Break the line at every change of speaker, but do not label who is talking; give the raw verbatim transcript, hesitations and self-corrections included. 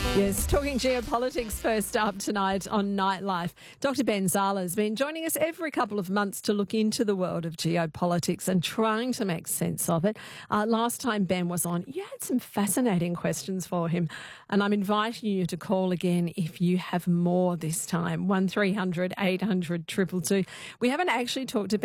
Yes, talking geopolitics first up tonight on Nightlife. Doctor Ben Zala has been joining us every couple of months to look into the world of geopolitics and trying to make sense of it. Uh, last time Ben was on, you had some fascinating questions for him, and I'm inviting you to call again if you have more this time. one three hundred eight hundred two two two. We haven't actually talked about